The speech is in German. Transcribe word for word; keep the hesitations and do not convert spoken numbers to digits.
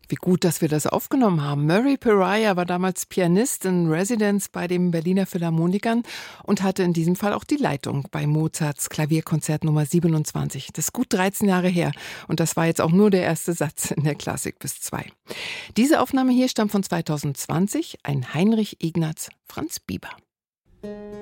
Wie gut, dass wir das aufgenommen haben. Murray Pariah war damals Pianist in Residence bei den Berliner Philharmonikern und hatte in diesem Fall auch die Leitung bei Mozarts Klavierkonzert Nummer siebenundzwanzig. Das ist gut dreizehn Jahre her und das war jetzt auch nur der erste Satz in der Klassik bis zwei. Diese Aufnahme hier stammt von zweitausendzwanzig, ein Heinrich Ignaz Franz Bieber.